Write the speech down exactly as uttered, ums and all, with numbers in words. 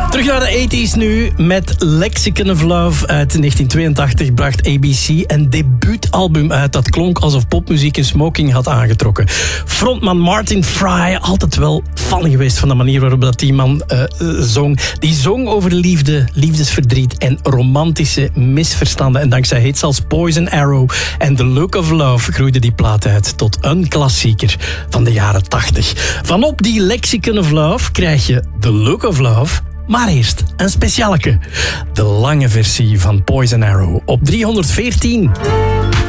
Terug naar de tachtiger nu met Lexicon of Love. Uit negentien tweeëntachtig bracht A B C een debuutalbum uit dat klonk alsof popmuziek een smoking had aangetrokken. Frontman Martin Fry, altijd wel fan geweest van de manier waarop dat die man uh, uh, zong. Die zong over liefde, liefdesverdriet en romantische misverstanden. En dankzij hits als Poison Arrow en The Look of Love groeide die plaat uit tot een klassieker van de jaren tachtig. Vanop die Lexicon of Love krijg je The Look of Love. Maar eerst een specialeke. De lange versie van Poison Arrow op driehonderdveertien.